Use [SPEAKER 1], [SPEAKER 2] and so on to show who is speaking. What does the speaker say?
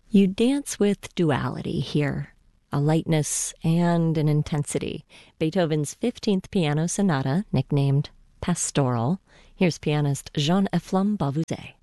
[SPEAKER 1] You dance with duality here, a lightness and an intensity. Beethoven's 15th Piano Sonata, nicknamed Pastoral. Here's pianist Jean-Eflamme Bavouzet.